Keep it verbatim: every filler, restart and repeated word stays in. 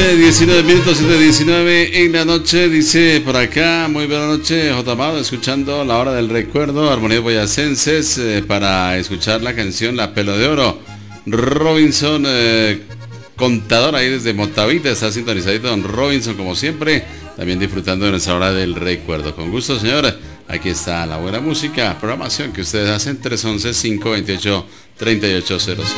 noche, diecinueve minutos, siete diecinueve en la noche, dice por acá, muy buena noche, J. Amado, escuchando La Hora del Recuerdo, Armonías Boyacenses, eh, para escuchar la canción La Pelo de Oro. Robinson, eh, contador ahí desde Motavita, está sintonizadito don Robinson como siempre, también disfrutando de nuestra Hora del Recuerdo. Con gusto, señora, aquí está la buena música, programación que ustedes hacen, tres once, cinco veintiocho, treinta y ocho cero cero.